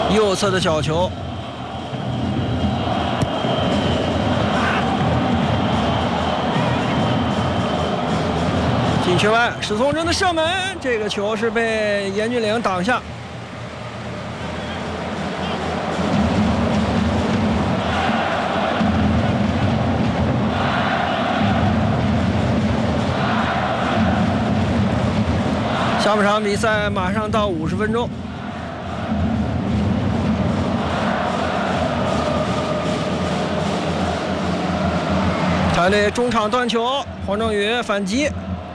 右侧的角球，禁区外，史松真的射门，这个球是被严俊凌挡下。下半场比赛马上到50分钟。看这中场断球，黄正宇反击，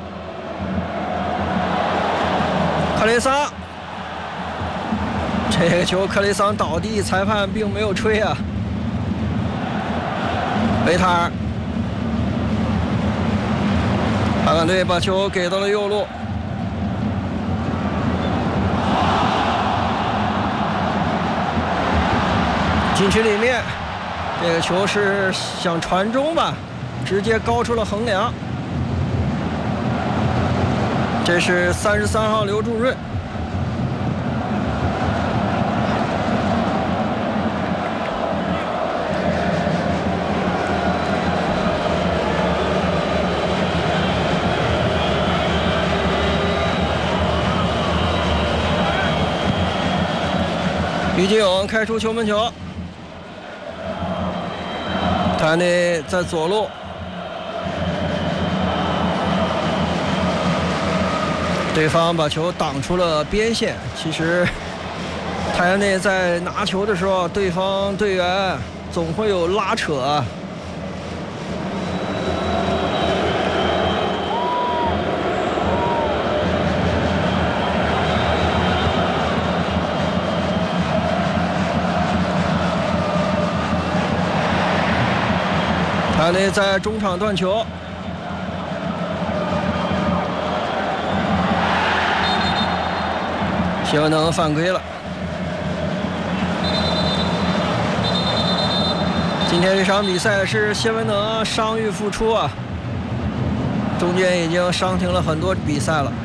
克雷桑，这个球克雷桑倒地，裁判并没有吹啊。维塔尔，海港队把球给到了右路。禁区里面，这个球是想传中吧，直接高出了横梁。这是33号刘柱润。于金勇开出球门球。他呢在左路，对方把球挡出了边线。其实太阳内在拿球的时候，对方队员总会有拉扯。他呢在中场断球，谢文能犯规了。今天这场比赛是谢文能伤愈复出啊，中间已经伤停了很多比赛了。